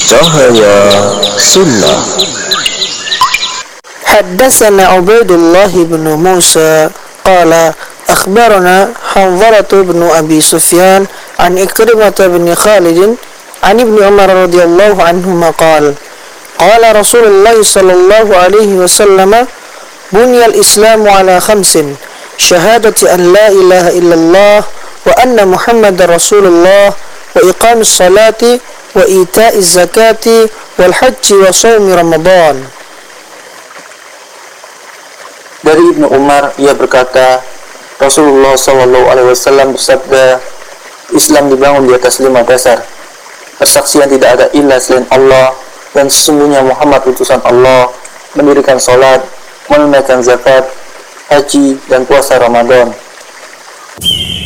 Cahaya Sunnah. Haddatsana Ubaidullah bin Musa qala akhbarana Hanzalah bin Abi Sufyan an Ikrimah bin Khalid an Ibnu Umar radhiyallahu anhuma qala qala Rasulullah sallallahu alaihi wasallam bunyal Islamu ala khamsin syahadati an la ilaha illallah wa anna Muhammadar Rasulullah wa iqamis salati wa ita'iz zakati wal hajji wa shaumi Ramadan. Dari Ibnu Umar, ia berkata, Rasulullah SAW bersabda, Islam dibangun di atas 5 dasar. Persaksian tidak ada ilah selain Allah, dan sesungguhnya Muhammad utusan Allah, mendirikan salat, menunaikan zakat, haji, dan puasa Ramadan.